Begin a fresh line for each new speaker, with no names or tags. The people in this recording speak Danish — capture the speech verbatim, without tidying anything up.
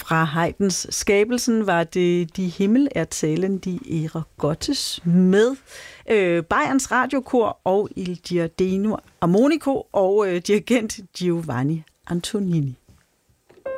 fra Haydns Skabelsen var det De Himmel er talen, de Ehre Gottes med øh, Bayerns Radiokor og Il Giardino Armonico og øh, dirigent Giovanni Antonini.